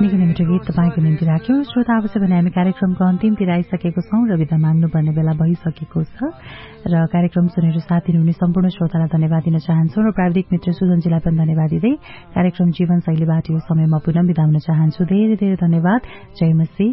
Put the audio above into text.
निकै नै मिठो गीत तपाईँको निम्ति राख्यौं। श्रोता, अवश्य भने हामी कार्यक्रमको अन्तिमतिर आइसकेको छौं र विदा माग्नुपर्ने बेला भइसकेको छ र कार्यक्रम सुनेर साथ दिनुहुने सम्पूर्ण श्रोतालाई धन्यवाद दिन चाहन्छौं र प्राविधिक मित्र सुजनजीलाई पनि धन्यवाद दिँदै कार्यक्रम जीवनशैलीबाट यो समयमा पुनः बिदा हुन चाहन्छु। धेरै धेरै धन्यवाद। जय मसी।